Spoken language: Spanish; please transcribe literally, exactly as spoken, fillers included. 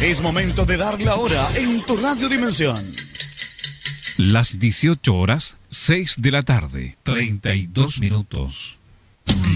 Es momento de dar la hora en tu Radio Dimensión. Las dieciocho horas, seis de la tarde, treinta y dos minutos.